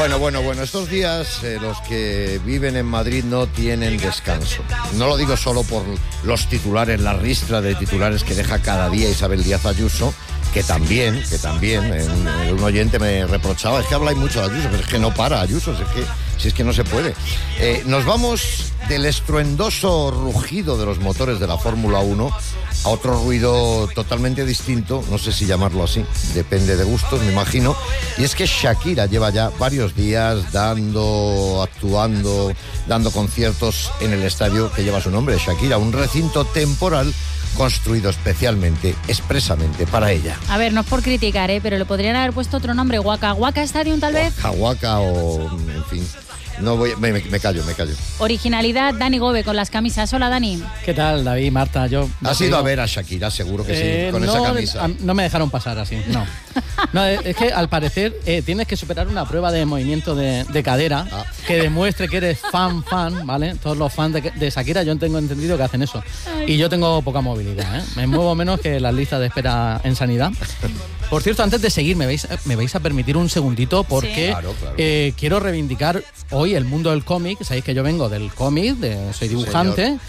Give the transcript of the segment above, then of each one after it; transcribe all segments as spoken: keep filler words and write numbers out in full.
Bueno, bueno, bueno, estos días eh, los que viven en Madrid no tienen descanso. No lo digo solo por los titulares, la ristra de titulares que deja cada día Isabel Díaz Ayuso, que también, que también, eh, un, eh, un oyente me reprochaba, es que habláis mucho de Ayuso, pero es que no para Ayuso, es que, si es que no se puede. Eh, nos vamos del estruendoso rugido de los motores de la Fórmula uno a otro ruido totalmente distinto, no sé si llamarlo así, depende de gustos, me imagino, y es que Shakira lleva ya varios días dando, actuando, dando conciertos en el estadio que lleva su nombre, Shakira, un recinto temporal construido especialmente, expresamente para ella. A ver, no es por criticar, ¿eh? Pero le podrían haber puesto otro nombre, Waka Waka Stadium tal vez. Waka Waka o, en fin... No voy, me, me callo, me callo. Originalidad, Dani Gobe con las camisas. Hola, Dani. ¿Qué tal, David, Marta? Yo ¿Has ido a ver a Shakira? Seguro que eh, sí, con no, esa camisa. A, no me dejaron pasar así, no. No, es que al parecer eh, tienes que superar una prueba de movimiento de, de cadera ah. que demuestre que eres fan, fan, ¿vale? Todos los fans de, de Shakira, yo tengo entendido que hacen eso. Ay. Y yo tengo poca movilidad, ¿eh? Me muevo menos que las listas de espera en sanidad. Por cierto, antes de seguir, me vais, me vais a permitir un segundito porque sí. claro, claro. Eh, quiero reivindicar hoy el mundo del cómic. Sabéis que yo vengo del cómic, de, soy dibujante. Señor.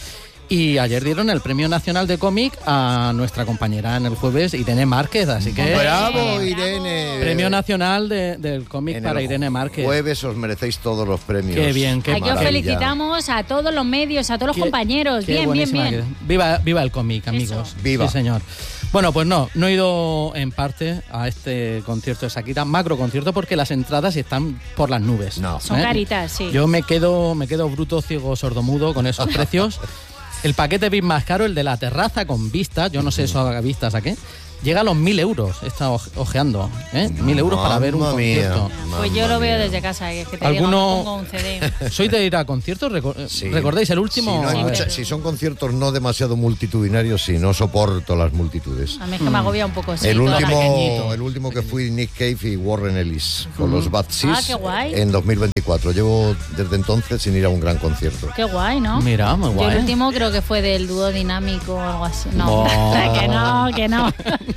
Y ayer dieron el Premio Nacional de Cómic a nuestra compañera en el jueves, Irene Márquez, así que... ¡Bravo, Irene! Premio Nacional de, del cómic para Irene Márquez. Jueves os merecéis todos los premios. ¡Qué bien, qué maravilla! Aquí os felicitamos a todos los medios, a todos los qué, compañeros. Qué bien, bien, bien. Que, viva, viva el cómic, amigos. Eso. Viva. Sí, señor. Bueno, pues no, no he ido en parte a este concierto de Shakira, macro concierto, porque las entradas están por las nubes. No. Son ¿eh? caritas, sí. Yo me quedo, me quedo bruto, ciego, sordomudo con esos precios. El paquete V I P más caro, el de la terraza con vistas, yo no sé eso a vistas a qué, llega a los mil euros, está ojeando, ¿eh? Mil euros para ver un Mamma concierto. Mía, pues yo lo veo mía. desde casa, que te ¿Alguno... digo, pongo un C D. ¿Sois de ir a conciertos? Recor- sí. ¿Recordáis el último? Sí, no hay sí, mucha, pero... si son conciertos no demasiado multitudinarios, sí, no soporto las multitudes. A mí es que me agobia un poco. Sí, el, último, el último que fui, Nick Cave y Warren Ellis, con mm. los Bad Seeds, ah, qué guay. en dos mil veinticuatro. Llevo desde entonces sin ir a un gran concierto. Qué guay, ¿no? Mira, muy guay. Yo el último creo que fue del dúo dinámico o algo así. No, oh. que no, que no.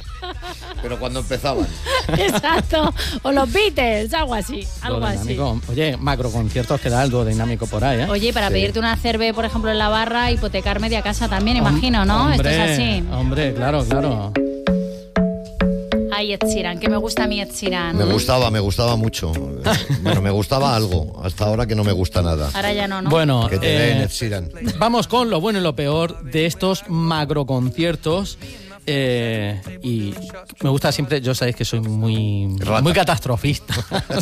Pero cuando empezaban. Exacto. O los Beatles, algo así. Algo así. Oye, macro conciertos que da el dúo dinámico por ahí, ¿eh? Oye, para sí. pedirte una cerve, por ejemplo, en la barra, hipotecar media casa también, Hom- imagino, ¿no? Hombre, esto es así. Hombre, claro, claro. Ay, Ed Sheeran, que me gusta a mí Ed Sheeran. Me gustaba, me gustaba mucho. Bueno, me gustaba algo, hasta ahora que no me gusta nada. Ahora ya no, ¿no? Bueno, que te eh, den Ed Sheeran. Vamos con lo bueno y lo peor de estos macro conciertos. Eh, y me gusta siempre, yo sabéis que soy muy Rata. muy catastrofista.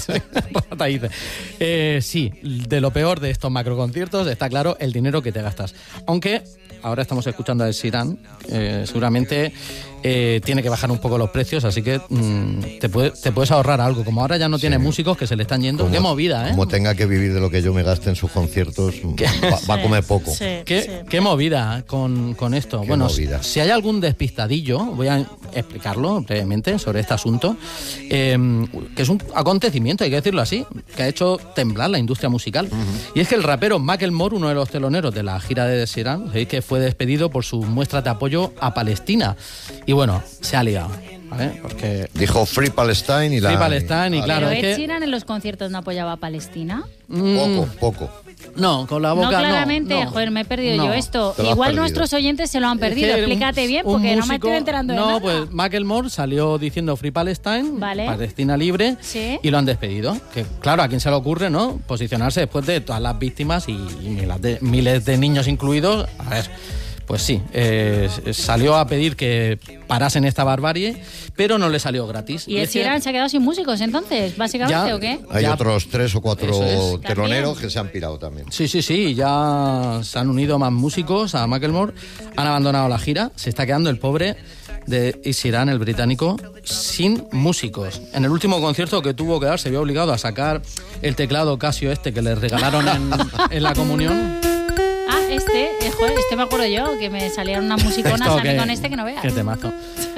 eh, sí, de lo peor de estos macroconciertos está claro el dinero que te gastas. Aunque ahora estamos escuchando a Ed Sheeran, eh, seguramente eh, tiene que bajar un poco los precios, así que mmm, te, puede, te puedes ahorrar algo. Como ahora ya no tiene sí. músicos que se le están yendo, como, qué movida, ¿eh? Como tenga que vivir de lo que yo me gaste en sus conciertos, va, va a comer poco. Sí, qué, sí. qué movida con, con esto. Qué bueno, movida. Si, si hay algún despistadillo, voy a explicarlo brevemente sobre este asunto, eh, que es un acontecimiento, hay que decirlo así, que ha hecho temblar la industria musical. Uh-huh. Y es que el rapero Macklemore, uno de los teloneros de la gira de Ed Sheeran, sabéis que fue despedido por sus muestras de apoyo a Palestina. Y bueno, se ha liado. ¿Vale? Porque dijo Free Palestine y la... Free Palestine y claro... ¿Pero Ed es Sheeran que... en los conciertos no apoyaba a Palestina? Poco, poco. No, con la boca no. claramente, no, no. joder, me he perdido no. yo esto. Igual nuestros oyentes se lo han perdido. Es que Explícate un, bien, porque músico, no me estoy enterando de no, nada. No, pues Macklemore salió diciendo Free Palestine, vale. Palestina libre, ¿Sí? y lo han despedido. Que claro, ¿a quién se le ocurre, no? Posicionarse después de todas las víctimas y, y miles, de, miles de niños incluidos. A ver... Pues sí, eh, salió a pedir que parasen esta barbarie, pero no le salió gratis. ¿Y Ed Sheeran se ha quedado sin músicos entonces, básicamente, ya, o qué? Hay ya, otros tres o cuatro es. teloneros ¿También? que se han pirado también. Sí, sí, sí, ya se han unido más músicos a Macklemore, han abandonado la gira, se está quedando el pobre de Ed Sheeran, el británico, sin músicos. En el último concierto que tuvo que dar se vio obligado a sacar el teclado Casio este que le regalaron en, en la comunión. Ah, este, eh, joder, este me acuerdo yo, que me salieron unas musiconas a mí con este que no veas. Qué temazo.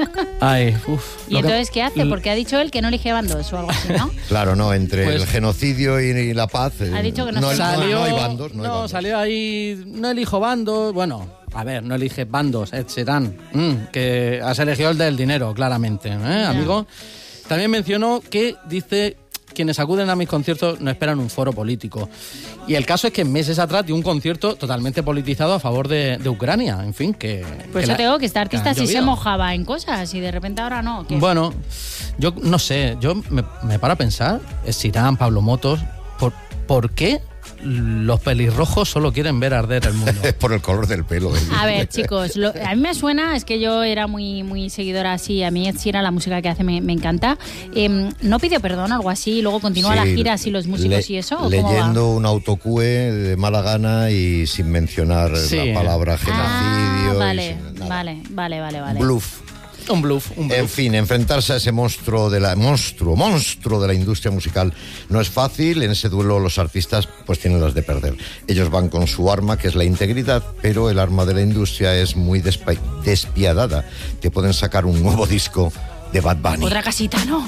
Ay, uf. ¿Y entonces que... qué hace? Porque ha dicho él que no elige bandos o algo así, ¿no? Claro, no, entre pues, el genocidio y, y la paz. Ha dicho que no, no, salió, no hay bandos. No, hay no bandos. salió ahí, no elijo bandos, bueno... A ver, no elige bandos, Ed Sheeran, mm, que has elegido el del dinero, claramente, ¿eh, amigo? También mencionó que dice quienes acuden a mis conciertos no esperan un foro político. Y el caso es que meses atrás dio un concierto totalmente politizado a favor de, de Ucrania. En fin, que... Pues que yo la, te digo que este artista que sí se mojaba en cosas y de repente ahora no. ¿Qué? Bueno, yo no sé, yo me, me paro a pensar, es Irán, Pablo Motos, ¿por, ¿por qué los pelirrojos solo quieren ver arder el mundo? Es por el color del pelo. ¿eh? A ver, chicos, lo, a mí me suena, es que yo era muy muy seguidora así, a mí Ed Sheeran, la música que hace me, me encanta. Eh, ¿No pidió perdón, algo así, y luego continúa Sí, la gira así los músicos le, y eso? ¿O leyendo un autocue de mala gana y sin mencionar Sí. la palabra genocidio. Ah, y vale, sin nada. vale, vale, vale, vale. Bluff. Un bluff, un bluff. En fin, enfrentarse a ese monstruo de la monstruo, monstruo de la industria musical no es fácil. En ese duelo los artistas pues tienen las de perder. Ellos van con su arma, que es la integridad, pero el arma de la industria es muy despa- despiadada. Te pueden sacar un nuevo disco de Bad Bunny. Otra casita, ¿no?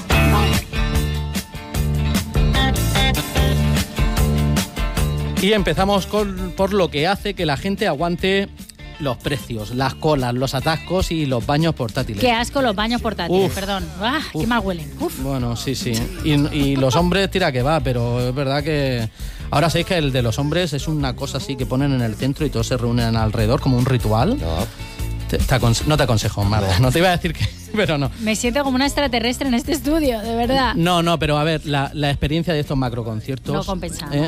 Y empezamos con, por lo que hace que la gente aguante los precios, las colas, los atascos y los baños portátiles. Qué asco los baños portátiles, Uf. perdón. ¡Ah, qué Uf. mal huelen! Uf. Bueno, sí, sí. Y, y los hombres tira que va, pero es verdad que... Ahora sabéis que el de los hombres es una cosa así que ponen en el centro y todos se reúnen alrededor como un ritual. No. Te, te aconse- no te aconsejo, Marta. No. no te iba a decir que... Pero no. Me siento como una extraterrestre en este estudio, de verdad. No, no, pero a ver, la, la experiencia de estos macroconciertos... No compensa. ¿eh?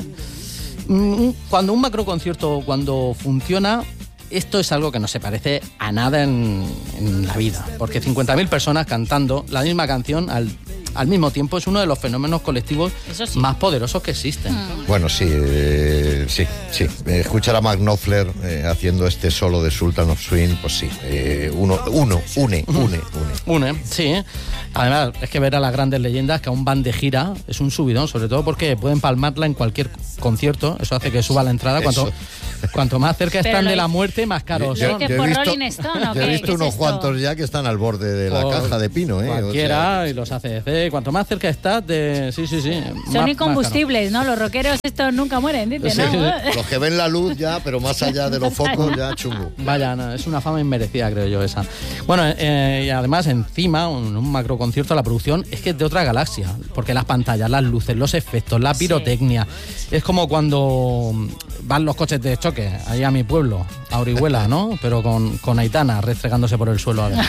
Mm, Cuando un macroconcierto, cuando funciona... Esto es algo que no se parece a nada en, en la vida, porque cincuenta mil personas cantando la misma canción al, al mismo tiempo es uno de los fenómenos colectivos Eso sí. más poderosos que existen. Mm. Bueno, sí, eh, sí, sí. Escuchar a Mark Knopfler eh, haciendo este solo de Sultan of Swing, pues sí. Eh, uno, uno, une, une, une. Une, sí. Además, es que ver a las grandes leyendas que aún van de gira es un subidón, sobre todo porque pueden palmarla en cualquier concierto. Eso hace que suba la entrada. Cuanto, cuanto más cerca Pero están lo de la hice- muerte, más caros Lo son. hice por Rolling Stone, ¿o yo he qué? visto ¿Qué es unos esto? cuantos ya que están al borde de la Por caja de pino, ¿eh? O sea, Cualquiera, y los A C D C. Cuanto más cerca estás de... Sí, sí, sí. más- Son más incombustibles, ¿no? Los rockeros estos nunca mueren, dicen, Sí, ¿no? los que ven la luz ya, pero más allá de los focos ya chungo. Vaya, no, es una fama inmerecida, creo yo, esa. Bueno, eh, y además, encima, un, un macro concierto, la producción es que es de otra galaxia, porque las pantallas, las luces, los efectos, la pirotecnia, es como cuando van los coches de choque, ahí a mi pueblo, a Orihuela, ¿no? Pero con, con Aitana restregándose por el suelo, además.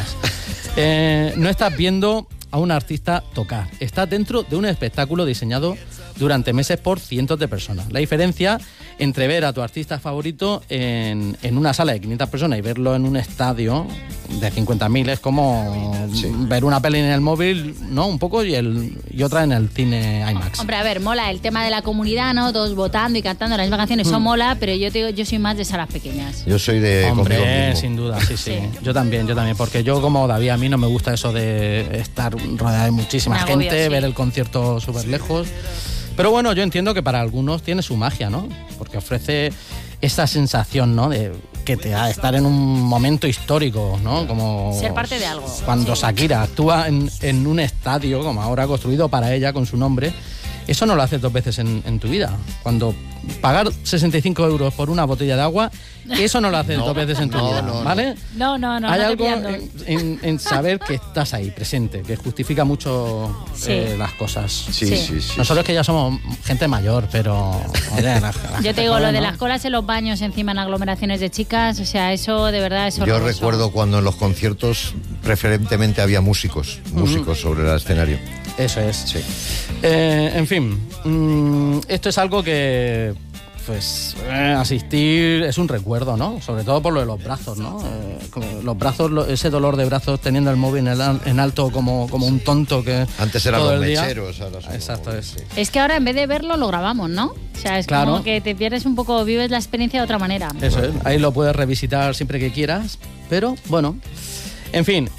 Eh, no estás viendo a un artista tocar, estás dentro de un espectáculo diseñado durante meses por cientos de personas. La diferencia entre ver a tu artista favorito en, en una sala de quinientas personas y verlo en un estadio de cincuenta mil es como Sí. ver una peli en el móvil, ¿no? Un poco y, el, y otra en el cine IMAX. Hombre, a ver, mola el tema de la comunidad, ¿no? Todos votando y cantando las mismas canciones, eso mola, pero yo te digo, yo soy más de salas pequeñas. Yo soy de conmigo Hombre, mismo. sin duda, sí, sí, Sí. Yo también, yo también, porque yo como David, a mí no me gusta eso de estar rodeada de muchísima Me agobio, gente, sí. ver el concierto súper lejos. Pero bueno, yo entiendo que para algunos tiene su magia, ¿no? Porque ofrece esa sensación, ¿no? De que te da estar en un momento histórico, ¿no? Como Ser parte de algo. Cuando Sí. Shakira actúa en, en un estadio, como ahora construido para ella con su nombre, eso no lo haces dos veces en, en tu vida. Cuando pagar sesenta y cinco euros por una botella de agua, eso no lo haces No, dos veces en tu no, vida, no, no. ¿vale? No, no, no. Hay no te algo pilando. en, en- en saber que estás ahí, presente, que justifica mucho Sí. eh, las cosas. Sí, Sí. sí, sí. Nosotros que ya somos gente mayor, pero... oye, la- la Yo gente te digo, lo joven, de ¿no? las colas en los baños encima en aglomeraciones de chicas, o sea, eso de verdad es Yo horroroso. recuerdo cuando en los conciertos preferentemente había músicos, músicos sobre el escenario. Eso es. Sí. Eh, en fin, mm, esto es algo que, pues, eh, asistir es un recuerdo, ¿no? Sobre todo por lo de los brazos, ¿no? Eh, como los brazos, lo- ese dolor de brazos teniendo el móvil en, el al- en alto como, como un tonto que Antes eran todo los el día- mecheros, ahora son Exacto, los- es. sí. Es que ahora en vez de verlo lo grabamos, ¿no? O sea, es Claro. como que te pierdes un poco, vives la experiencia de otra manera. Eso es, ahí lo puedes revisitar siempre que quieras, pero bueno. En fin,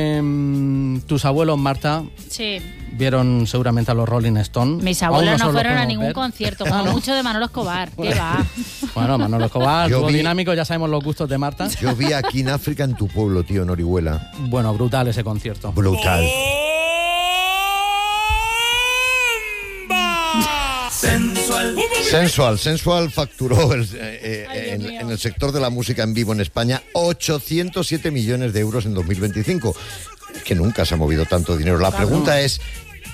eh, tus abuelos, Marta, Sí. vieron seguramente a los Rolling Stones. Mis Aún abuelos no se los fueron a podemos ningún ver. concierto, Ah, como ¿no? mucho de Manolo Escobar. ¿Qué va? Bueno, Manolo Escobar, Yo dúo vi- dinámico, ya sabemos los gustos de Marta. Yo vi aquí en África, en tu pueblo, tío, en Orihuela. Bueno, brutal ese concierto. Brutal. Sensual. Sensual, Sensual facturó el- eh, Ay, Dios en, mío. en el sector de la música en vivo en España ochocientos siete millones de euros en dos mil veinticinco. Es que nunca se ha movido tanto dinero. La pregunta es,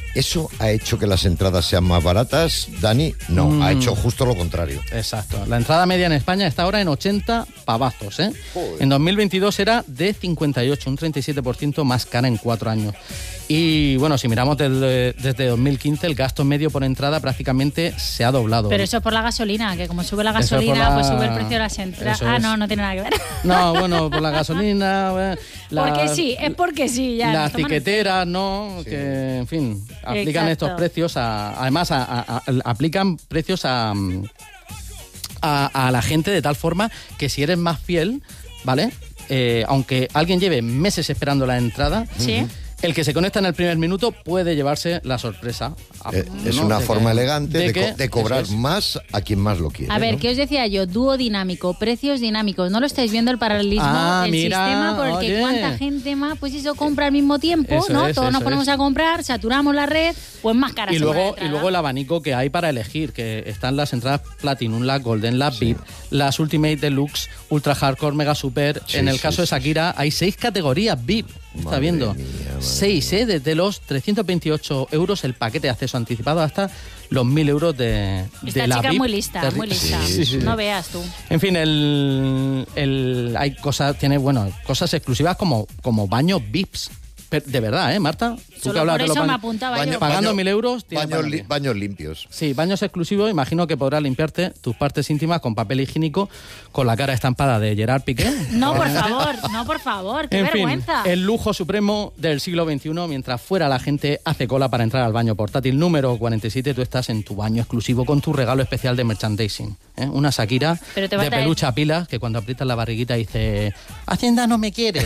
¿Eso ha hecho que las entradas sean más baratas, Dani? No, mm. ha hecho justo lo contrario. Exacto. La entrada media en España está ahora en ochenta pavazos, ¿eh? Joder. En dos mil veintidós era de cincuenta y ocho, un treinta y siete por ciento más cara en cuatro años. Y bueno, si miramos desde, desde dos mil quince, el gasto medio por entrada prácticamente se ha doblado. Pero eso es por la gasolina, que como sube la gasolina, la... pues sube el precio de las entradas. Ah, no, no tiene nada que ver. No, bueno, por la gasolina... La, porque sí, es porque sí. Ya, las tiqueteras, ¿no? Sí. Que, en fin, aplican Exacto. estos precios, a, además a, a, a, aplican precios a, a, a la gente de tal forma que si eres más fiel, ¿vale? Eh, aunque alguien lleve meses esperando la entrada... ¿Sí? El que se conecta en el primer minuto puede llevarse la sorpresa. Eh, ¿no? Es una de forma que, elegante de, de, que, co de cobrar es. más a quien más lo quiere. A ver, ¿no? ¿qué os decía yo? Dúo dinámico, precios dinámicos. ¿No lo estáis viendo el paralelismo? Ah, el mira, sistema por el oye. que cuánta gente más, pues eso compra al mismo tiempo, eso ¿no? Es, Todos nos ponemos es. a comprar, saturamos la red, pues más cara. Y luego, y luego el abanico que hay para elegir, que están las entradas Platinum, las Golden, las sí. V I P, las Ultimate Deluxe, Ultra Hardcore, Mega Super. Sí, en el sí, caso sí, de Shakira sí. hay seis categorías V I P. ¿Está madre viendo? Mía, seis, ¿eh? Desde los trescientos veintiocho euros el paquete de acceso anticipado hasta los mil euros de, Esta de la chica V I P. muy lista, muy lista. Sí, sí, sí. No veas tú. En fin, el, el hay cosas, tiene, bueno, cosas exclusivas como, como baños V I Ps. De verdad, ¿eh, Marta? Tú Solo que por eso baños, me apuntaba baño, yo. Pagando baño, mil euros... Baños, li baños limpios. Sí, baños exclusivos. Imagino que podrás limpiarte tus partes íntimas con papel higiénico con la cara estampada de Gerard Piqué. No, por favor, no, por favor, qué en vergüenza. Fin, el lujo supremo del siglo veintiuno, mientras fuera la gente hace cola para entrar al baño portátil número cuarenta y siete, tú estás en tu baño exclusivo con tu regalo especial de merchandising. ¿eh? Una Shakira de peluche a pilas que cuando aprietas la barriguita dice Hacienda no me quiere.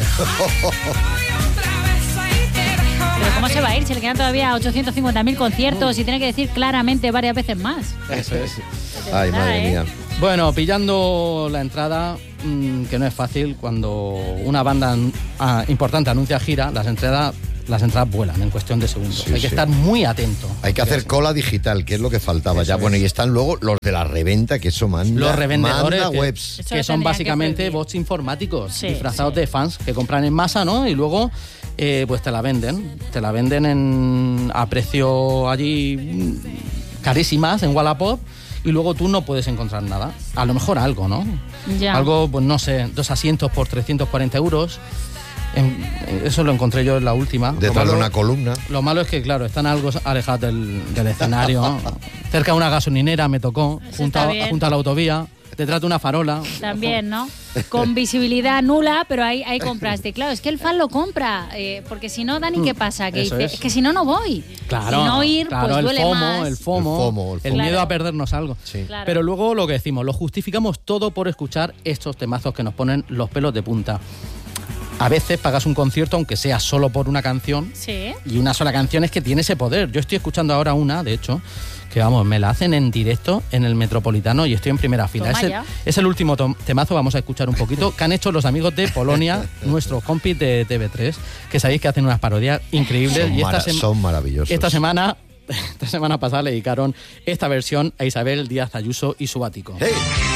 Pero ¿cómo se va a ir? Se le quedan todavía ochocientos cincuenta mil conciertos y tiene que decir claramente varias veces más. Eso es. Ay, madre ¿eh? mía. Bueno, pillando la entrada, mmm, que no es fácil, cuando una banda ah, importante anuncia gira, las entradas, las entradas vuelan en cuestión de segundos. Sí, Hay que sí. estar muy atento. Hay que hacer sí. cola digital, que es lo que faltaba eso ya. Es. Bueno, y están luego los de la reventa, que eso manda, los revendedores manda que, webs. Que son básicamente bots informáticos sí, disfrazados sí. de fans que compran en masa, ¿no? Y luego eh, pues te la venden. Te la venden en, a precio allí carísimas en Wallapop. Y luego tú no puedes encontrar nada. A lo mejor algo, ¿no? Ya. Algo, pues no sé, dos asientos por trescientos cuarenta euros. En, eso lo encontré yo en la última. Detrás de una columna. Lo malo es que, claro, están algo alejados del, del escenario. Cerca de una gasolinera me tocó, junto a, junto a la autovía. Detrás de una farola. También, ¿no? Con visibilidad nula, pero ahí, ahí compraste. Claro, es que el fan lo compra, eh, porque si no, Dani, ¿qué pasa? Que dice, es. es que si no, no voy. Claro, si no ir, claro, pues duele el FOMO, más. El FOMO, el, FOMO, el, FOMO. el miedo a perdernos algo. Sí. Claro. Pero luego lo que decimos, lo justificamos todo por escuchar estos temazos que nos ponen los pelos de punta. A veces pagas un concierto, aunque sea solo por una canción. Sí. Y una sola canción es que tiene ese poder. Yo estoy escuchando ahora una, de hecho, que vamos, me la hacen en directo en el Metropolitano y estoy en primera fila. Es el, es el último temazo, vamos a escuchar un poquito, que han hecho los amigos de Polonia, nuestros compis de T V tres, que sabéis que hacen unas parodias increíbles. Son, y esta son maravillosos. Esta semana... Esta semana pasada le dedicaron esta versión a Isabel Díaz Ayuso y su ático. Hey.